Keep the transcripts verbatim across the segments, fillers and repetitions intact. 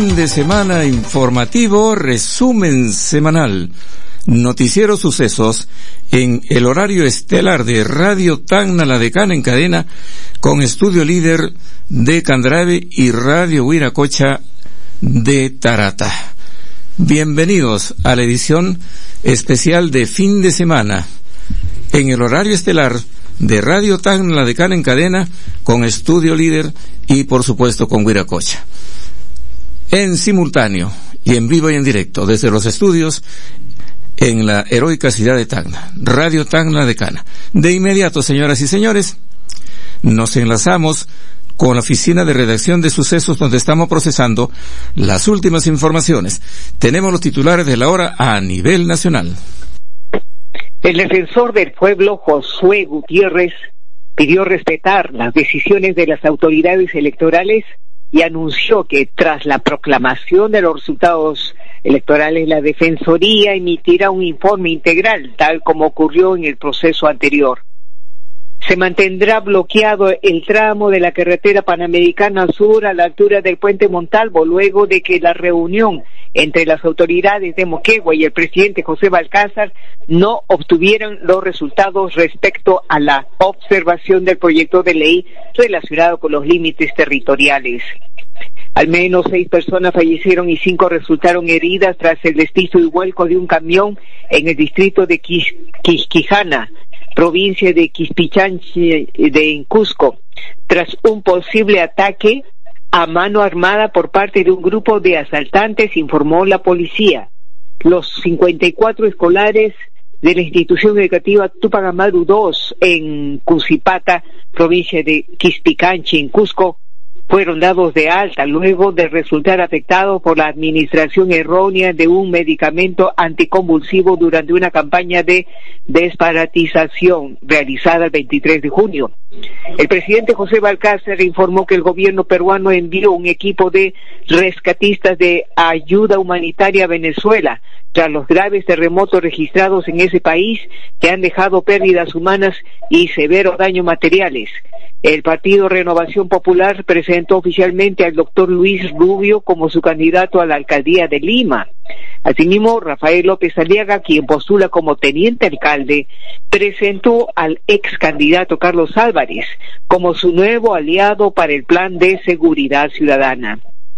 fin de semana informativo, resumen semanal, noticiero sucesos en el horario estelar de Radio Tacna La Decana en cadena con estudio líder de Candrave y Radio Wiracocha de Tarata. Bienvenidos a la edición especial de fin de semana en el horario estelar de Radio Tacna La Decana en cadena con estudio líder y por supuesto con Wiracocha. En simultáneo y en vivo y en directo desde los estudios en la heroica ciudad de Tacna, Radio Tacna La Decana. De inmediato, señoras y señores, nos enlazamos con la oficina de redacción de sucesos donde estamos procesando las últimas informaciones. Tenemos los titulares de la hora a nivel nacional. El defensor del pueblo, Josué Gutiérrez, pidió respetar las decisiones de las autoridades electorales y anunció que tras la proclamación de los resultados electorales, la Defensoría emitirá un informe integral, tal como ocurrió en el proceso anterior. Se mantendrá bloqueado el tramo de la carretera Panamericana Sur a la altura del puente Montalvo, luego de que la reunión entre las autoridades de Moquegua y el presidente José Balcázar no obtuvieron los resultados respecto a la observación del proyecto de ley relacionado con los límites territoriales. Al menos seis personas fallecieron y cinco resultaron heridas tras el destrizo y vuelco de un camión en el distrito de Quis- Quisquijana, provincia de Quispichanchi de Cusco, tras un posible ataque a mano armada por parte de un grupo de asaltantes, informó la policía. Los cincuenta y cuatro escolares de la institución educativa Tupac Amaru dos en Cusipata, provincia de Quispicanchi en Cusco, fueron dados de alta luego de resultar afectados por la administración errónea de un medicamento anticonvulsivo durante una campaña de desparasitización realizada el veintitrés de junio. El presidente José Balcázar informó que el gobierno peruano envió un equipo de rescatistas de ayuda humanitaria a Venezuela tras los graves terremotos registrados en ese país que han dejado pérdidas humanas y severos daños materiales. El Partido Renovación Popular presentó oficialmente al doctor Luis Rubio como su candidato a la alcaldía de Lima. Asimismo, Rafael López Aliaga, quien postula como teniente alcalde, presentó al ex candidato Carlos Álvarez como su nuevo aliado para el plan de seguridad ciudadana.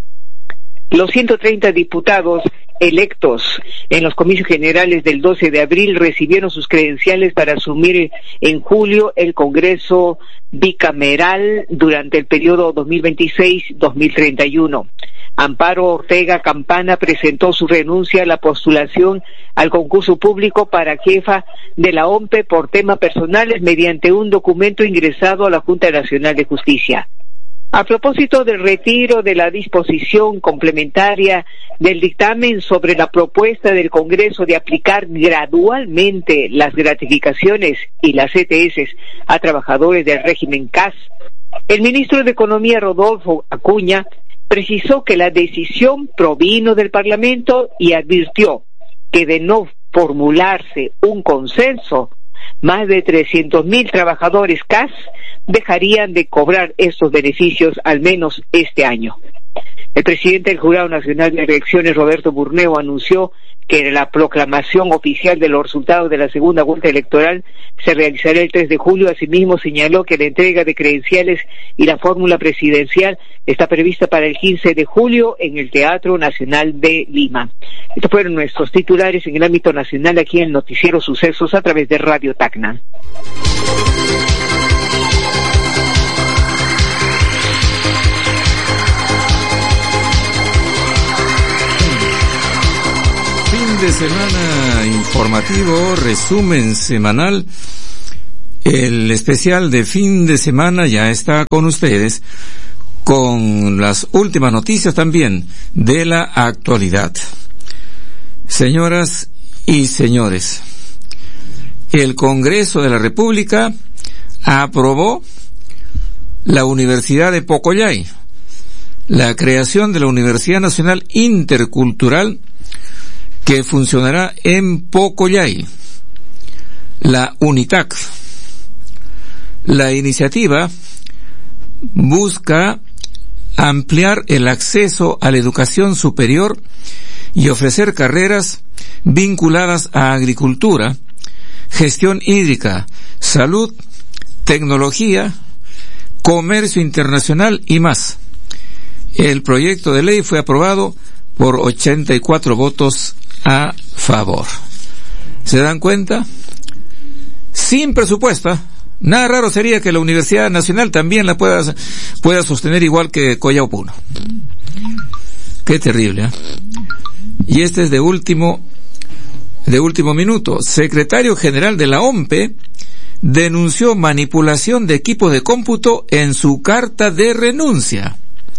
Los ciento treinta diputados electos en los comicios generales del doce de abril recibieron sus credenciales para asumir en julio el Congreso bicameral durante el periodo dos mil veintiséis a dos mil treinta y uno. Amparo Ortega Campana presentó su renuncia a la postulación al concurso público para jefa de la O M P E por temas personales mediante un documento ingresado a la Junta Nacional de Justicia. A propósito del retiro de la disposición complementaria del dictamen sobre la propuesta del Congreso de aplicar gradualmente las gratificaciones y las C T S a trabajadores del régimen C A S, el ministro de Economía Rodolfo Acuña precisó que la decisión provino del Parlamento y advirtió que de no formularse un consenso, más de trescientos mil trabajadores C A S dejarían de cobrar estos beneficios al menos este año. El presidente del Jurado Nacional de Elecciones, Roberto Burneo, anunció que la proclamación oficial de los resultados de la segunda vuelta electoral se realizará el tres de julio. Asimismo, señaló que la entrega de credenciales y la fórmula presidencial está prevista para el quince de julio en el Teatro Nacional de Lima. Estos fueron nuestros titulares en el ámbito nacional aquí en el Noticiero Sucesos a través de Radio Tacna. De semana informativo, resumen semanal. El especial de fin de semana ya está con ustedes con las últimas noticias también de la actualidad. Señoras y señores, el Congreso de la República aprobó la Universidad de Pocollay, la creación de la Universidad Nacional Intercultural que funcionará en Pocollay, la UNITAC. La iniciativa busca ampliar el acceso a la educación superior y ofrecer carreras vinculadas a agricultura, gestión hídrica, salud, tecnología, comercio internacional y más. El proyecto de ley fue aprobado por ochenta y cuatro votos a favor. ¿Se dan cuenta? Sin presupuesto. Nada raro sería que la Universidad Nacional también la pueda, pueda sostener igual que Collao Puno. Qué terrible, ¿eh? Y este es de último, de último minuto. Secretario General de la O M P E denunció manipulación de equipos de cómputo en su carta de renuncia.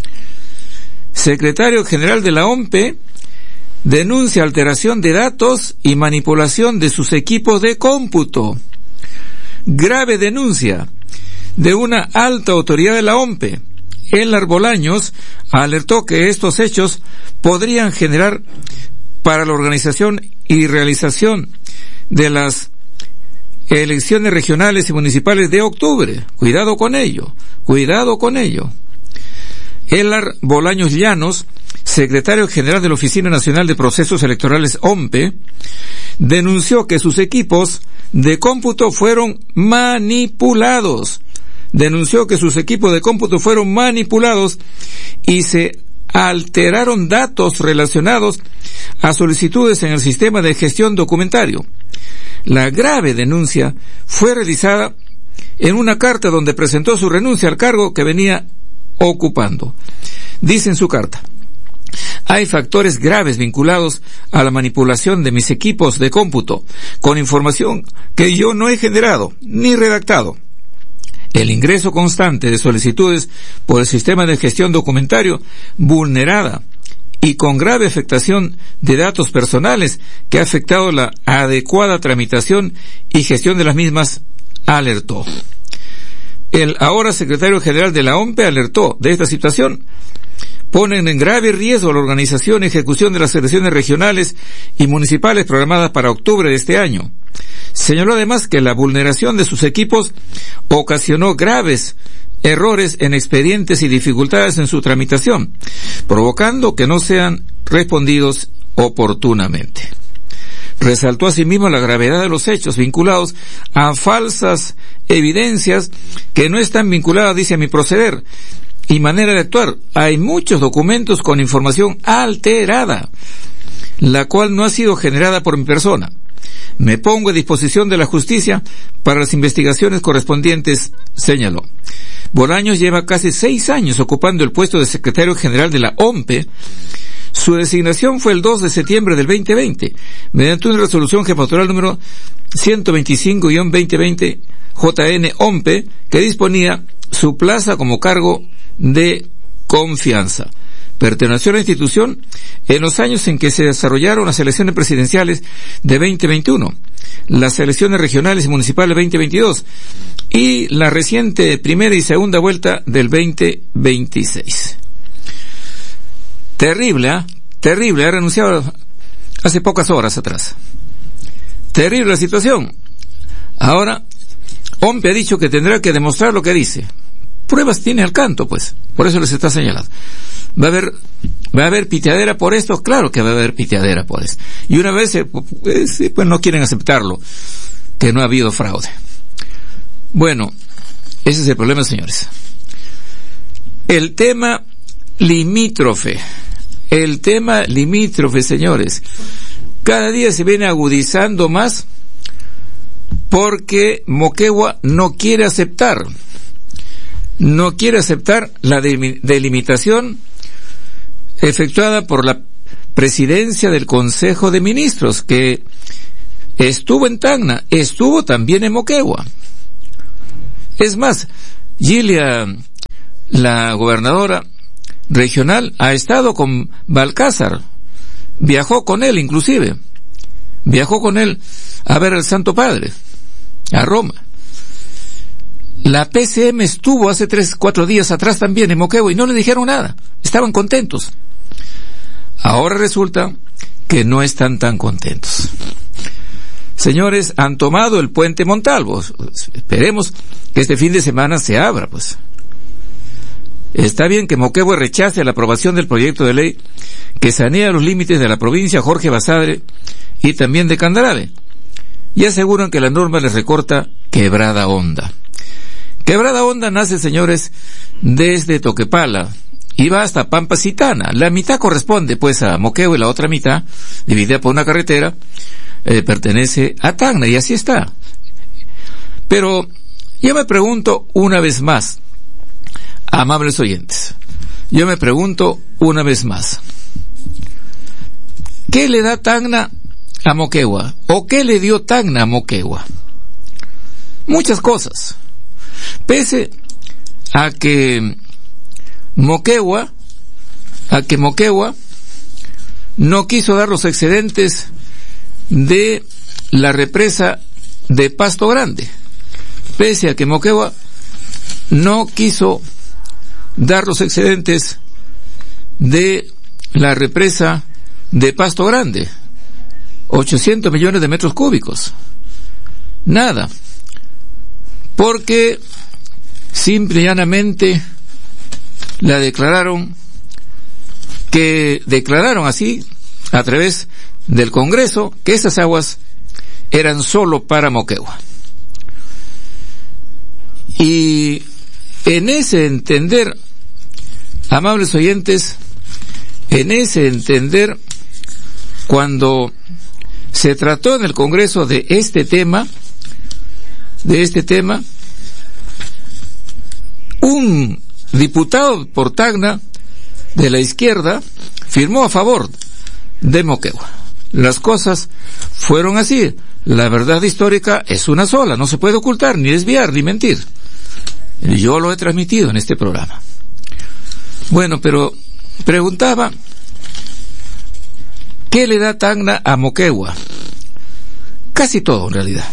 Secretario General de la O M P E denuncia alteración de datos y manipulación de sus equipos de cómputo. Grave denuncia de una alta autoridad de la O M P E. Elar Bolaños alertó que estos hechos podrían generar para la organización y realización de las elecciones regionales y municipales de octubre. Cuidado con ello, cuidado con ello. Elar Bolaños Llanos, secretario general de la Oficina Nacional de Procesos Electorales O M P E, denunció que sus equipos de cómputo fueron manipulados. Denunció que sus equipos de cómputo fueron manipulados y se alteraron datos relacionados a solicitudes en el sistema de gestión documentario. La grave denuncia fue realizada en una carta donde presentó su renuncia al cargo que venía ocupando. Dice en su carta: hay factores graves vinculados a la manipulación de mis equipos de cómputo con información que yo no he generado ni redactado. El ingreso constante de solicitudes por el sistema de gestión documentario vulnerada y con grave afectación de datos personales que ha afectado la adecuada tramitación y gestión de las mismas, alertó. El ahora secretario general de la O M P E alertó de esta situación. Ponen en grave riesgo la organización y ejecución de las elecciones regionales y municipales programadas para octubre de este año. Señaló además que la vulneración de sus equipos ocasionó graves errores en expedientes y dificultades en su tramitación, provocando que no sean respondidos oportunamente. Resaltó asimismo la gravedad de los hechos vinculados a falsas evidencias que no están vinculadas, dice, a mi proceder y manera de actuar. Hay muchos documentos con información alterada, la cual no ha sido generada por mi persona. Me pongo a disposición de la justicia para las investigaciones correspondientes, señaló. Bolaños lleva casi seis años ocupando el puesto de secretario general de la O M P E. Su designación fue el dos de septiembre del veinte veinte, mediante una resolución jefatura número ciento veinticinco guión veinte veinte J N O M P E, que disponía su plaza como cargo de confianza. Perteneció a la institución en los años en que se desarrollaron las elecciones presidenciales de veinte veintiuno, las elecciones regionales y municipales veinte veintidós y la reciente primera y segunda vuelta del veinte veintiséis. Terrible, ¿eh? Terrible. Ha renunciado hace pocas horas atrás. Terrible la situación. Ahora, O M P E ha dicho que tendrá que demostrar lo que dice. Pruebas tiene al canto, pues. Por eso les está señalando. Va a haber, va a haber piteadera por esto, claro que va a haber piteadera por esto. Y una vez, pues, pues no quieren aceptarlo, que no ha habido fraude. Bueno, ese es el problema, señores. El tema limítrofe, el tema limítrofe, señores, cada día se viene agudizando más porque Moquegua no quiere aceptar, no quiere aceptar la delimitación efectuada por la presidencia del Consejo de Ministros, que estuvo en Tacna, estuvo también en Moquegua. Es más, Gilia, la gobernadora regional, ha estado con Balcázar, viajó con él inclusive, viajó con él a ver al Santo Padre, a Roma. La P C M estuvo hace tres, cuatro días atrás también en Moquegua y no le dijeron nada, estaban contentos. Ahora resulta que no están tan contentos. Señores, han tomado el puente Montalvo. Esperemos que este fin de semana se abra, pues. Está bien que Moquegua rechace la aprobación del proyecto de ley que sanea los límites de la provincia Jorge Basadre y también de Candarave, y aseguran que la norma les recorta Quebrada Honda. Quebrada Honda nace, señores, desde Toquepala y va hasta Pampasitana. La mitad corresponde pues a Moquegua y la otra mitad, dividida por una carretera, eh, pertenece a Tacna, y así está. Pero yo me pregunto una vez más, amables oyentes, yo me pregunto una vez más, ¿qué le da Tacna a Moquegua? ¿O qué le dio Tacna a Moquegua? Muchas cosas. Pese a que Moquegua, a que Moquegua no quiso dar los excedentes de la represa de Pasto Grande, pese a que Moquegua no quiso dar los excedentes de la represa de Pasto Grande, ochocientos millones de metros cúbicos, nada, porque simple y llanamente la declararon, que declararon así a través del Congreso que esas aguas eran solo para Moquegua. Y en ese entender, amables oyentes, en ese entender, cuando se trató en el Congreso de este tema, de este tema, un diputado por Tacna de la izquierda firmó a favor de Moquegua. Las cosas fueron así. La verdad histórica es una sola, no se puede ocultar, ni desviar, ni mentir. Yo lo he transmitido en este programa. Bueno, pero preguntaba, ¿qué le da Tacna a Moquegua? Casi todo, en realidad.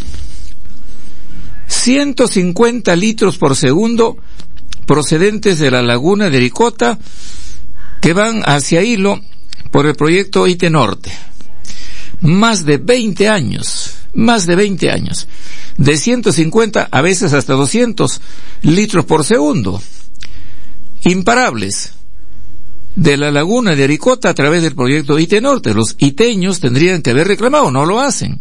ciento cincuenta litros por segundo procedentes de la laguna de Ericota que van hacia Hilo por el proyecto Ite Norte. Más de veinte años, más de veinte años. De ciento cincuenta a veces hasta doscientos litros por segundo. Imparables. De la laguna de Ericota a través del proyecto Ite Norte. Los iteños tendrían que haber reclamado, no lo hacen.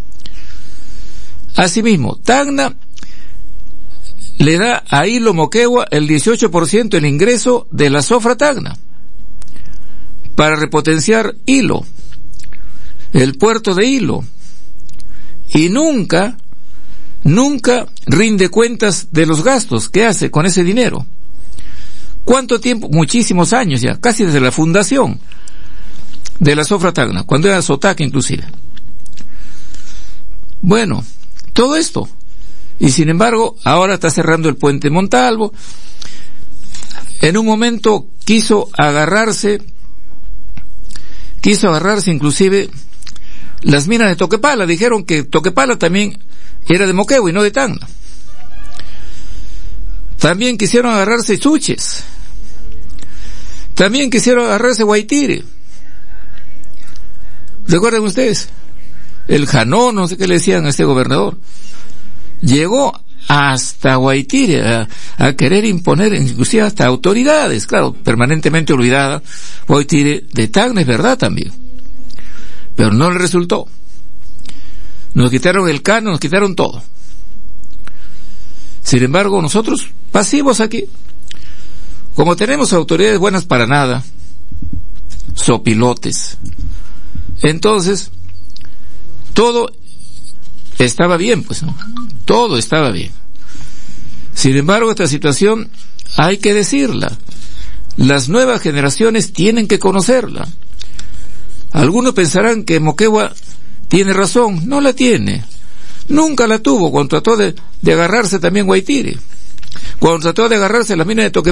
Asimismo, Tacna le da a Hilo Moquegua el dieciocho por ciento del ingreso de la Sofra Tacna para repotenciar Hilo, el puerto de Hilo, y nunca, nunca rinde cuentas de los gastos que hace con ese dinero. ¿Cuánto tiempo? Muchísimos años ya, casi desde la fundación de la Sofra Tacna, cuando era Sotac inclusive. Bueno, todo esto. Y sin embargo, ahora está cerrando el puente Montalvo. En un momento quiso agarrarse, quiso agarrarse inclusive las minas de Toquepala. Dijeron que Toquepala también era de Moquegua y no de Tacna. También quisieron agarrarse Suches. También quisieron agarrarse Guaitire. ¿Recuerdan ustedes? El Janón, no sé qué le decían a este gobernador. Llegó hasta Guaitire a, a querer imponer inclusive hasta autoridades, claro, permanentemente olvidada Guaitire de Tacna, es verdad también, pero no le resultó. Nos quitaron el cano, nos quitaron todo. Sin embargo, nosotros pasivos aquí, como tenemos autoridades buenas para nada, sopilotes, entonces todo estaba bien, pues, ¿no? Todo estaba bien. Sin embargo, esta situación hay que decirla. Las nuevas generaciones tienen que conocerla. Algunos pensarán que Moquegua tiene razón. No la tiene. Nunca la tuvo cuando trató de, de agarrarse también Guaitire. Cuando trató de agarrarse la mina de Toquepala.